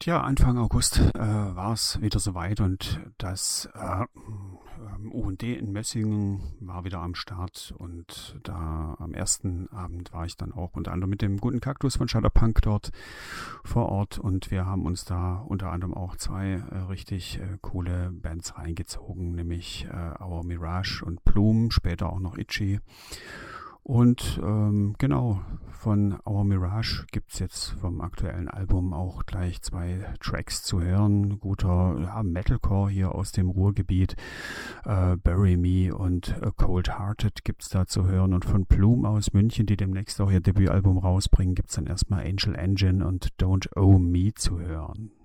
Tja, Anfang August war es wieder soweit und das U&D in Mössingen war wieder am Start und da am ersten Abend war ich dann auch unter anderem mit dem guten Kaktus von Shutterpunk dort vor Ort und wir haben uns da unter anderem auch zwei richtig coole Bands reingezogen, nämlich Our Mirage und Plume, später auch noch Itchy. Und genau, von Our Mirage gibt's jetzt vom aktuellen Album auch gleich zwei Tracks zu hören. Guter Metalcore hier aus dem Ruhrgebiet. Bury Me und Cold Hearted gibt's da zu hören. Und von Plume aus München, die demnächst auch ihr Debütalbum rausbringen, gibt's dann erstmal Angel Engine und Don't Owe Me zu hören.